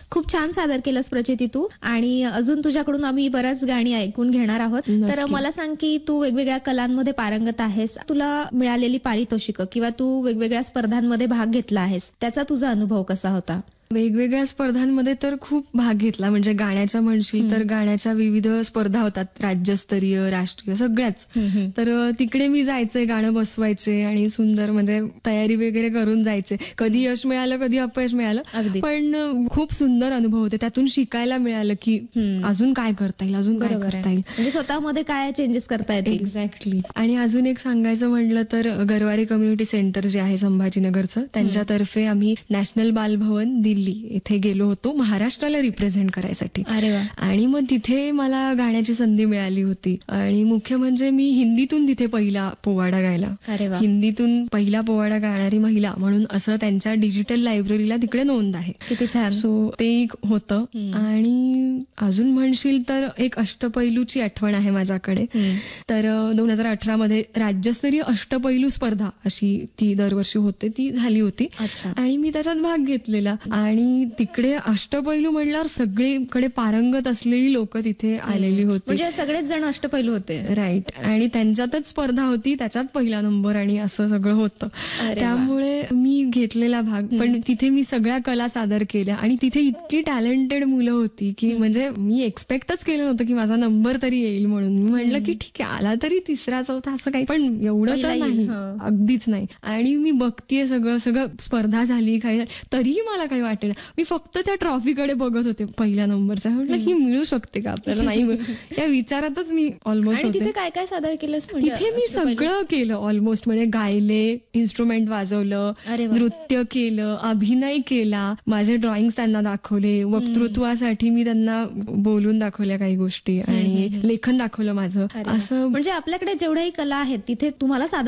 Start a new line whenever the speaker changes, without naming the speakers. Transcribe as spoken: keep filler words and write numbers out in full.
खूप छान सादर केलंस प्रचिती तू, आणि अजून तुझ्याकडून आम्ही बऱ्याच गाणी ऐकून घेणार आहोत. तर
नक्की.
मला सांग की तू वेगवेगळ्या कलांमध्ये पारंगत आहेस, तुला मिळालेली पारितोषिकं किंवा तू वेगवेगळ्या स्पर्धांमध्ये भाग घेतला आहेस, त्याचा तुझा अनुभव कसा होता?
वेगवेगळ्या स्पर्धांमध्ये तर खूप भाग घेतला. म्हणजे गाण्याच्या म्हणशील तर गाण्याच्या विविध स्पर्धा होतात, राज्यस्तरीय, राष्ट्रीय, सगळ्याच. तर अ, तिकडे मी जायचे, गाणं बसवायचे आणि सुंदर म्हणजे तयारी वगैरे करून जायचे. कधी यश मिळालं, कधी अपयश मिळालं,
अगदीच.
पण अ, खूप सुंदर अनुभव होते. त्यातून शिकायला मिळालं की
हम्म.
अजून काय करता येईल, अजून काय
बरोबर आहे.
करता येईल.
म्हणजे स्वतःमध्ये काय चेंजेस करता येतील.
एक्झॅक्टली. आणि अजून एक सांगायचं म्हटलं तर गरवारे कम्युनिटी सेंटर जे आहे संभाजीनगरचं, त्यांच्यातर्फे आम्ही नॅशनल बालभवन दिल्ली इथे गेलो होतो महाराष्ट्राला रिप्रेझेंट करायसाठी.
अरे वा.
आणि मग तिथे मला गाण्याची संधी मिळाली होती. आणि मुख्य म्हणजे मी हिंदीतून तिथे पहिला पोवाडा गायला.
अरे वा.
हिंदीतून पहिला पोवाडा गाणारी महिला म्हणून असं त्यांच्या डिजिटल लायब्ररीला तिकडे नोंद आहे.
किती छान.
सो ते एक होतं. आणि अजून म्हणशील तर एक अष्टपैलूची आठवण आहे माझ्याकडे. तर दोन हजार अठरा मध्ये राज्यस्तरीय अष्टपैलू स्पर्धा अशी ती दरवर्षी होते, ती झाली होती.
अच्छा.
आणि मी त्याच्यात भाग घेतलेला. आणि तिकडे अष्टपैलू म्हणल्यावर सगळीकडे पारंगत असलेली लोक तिथे आलेली होती.
म्हणजे सगळेच जण अष्टपैलू होते.
राईट. आणि त्यांच्यातच स्पर्धा होती, त्याच्यात पहिला नंबर आणि असं सगळं होतं. त्यामुळे मी घेतलेला भाग. पण तिथे मी सगळ्या कला सादर केल्या आणि तिथे इतकी टॅलेंटेड मुलं होती की म्हणजे मी एक्सपेक्टच केलं नव्हतं की माझा नंबर तरी येईल म्हणून. मी म्हटलं की ठीक आहे, आला तरी तिसरा चौथा असं काही, पण एवढं तर नाही, अगदीच नाही. आणि मी बघतीये सगळं सगळं स्पर्धा झाली काही, तरीही मला काही वाटेना. मी फक्त त्या ट्रॉफीकडे बघत होते पहिल्या नंबरच्या. म्हटलं ही मिळू शकते का आपल्याला, नाही या विचारातच मी ऑलमोस्ट होते.
तिथे काय काय सादर केलंस?
तिथे मी सगळं केलं ऑलमोस्ट. म्हणजे गायले, इन्स्ट्रुमेंट वाजवलं, नृत्य केलं, अभिनय केला, माझे ड्रॉइंग त्यांना दाखवले, वक्तृत्वासाठी मी त्यांना बोलून दाखवल्या काही गोष्टी आणि लेखन दाखवलं माझं. असं
म्हणजे आपल्याकडे जेवढ्याही कला आहेत तिथे तुम्हाला सादर